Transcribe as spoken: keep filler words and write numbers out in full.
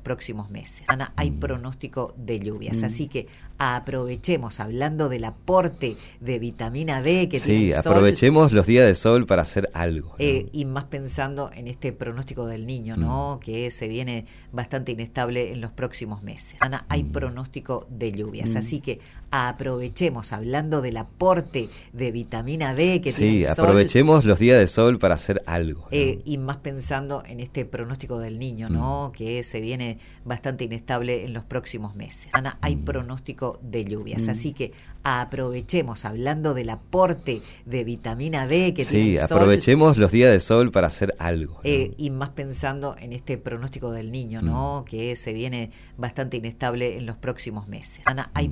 próximos meses. Ana, hay Mm. pronóstico de lluvias, Mm. así que aprovechemos, hablando del aporte de vitamina D que tiene Sí, el sol. aprovechemos los días de sol para hacer algo, ¿no? Eh, y más pensando en este pronóstico del niño, ¿no? Mm. Que se viene bastante inestable en los próximos meses. Ana, hay Mm. pronóstico de lluvias, Mm. así que aprovechemos, hablando del aporte de vitamina D que tiene Sí, el sol. aprovechemos los días de sol para hacer algo, ¿no? Eh, y más pensando en este pronóstico del niño, ¿no? Mm. Que se viene bastante inestable en los próximos meses. Ana, hay Mm. pronóstico de lluvias, Mm. así que aprovechemos, hablando del aporte de vitamina D que Sí, tiene el sol. aprovechemos los días de sol para hacer algo, ¿no? Eh, y más pensando en este pronóstico del niño, ¿no? Mm. Que se viene bastante inestable en los próximos meses. Ana, hay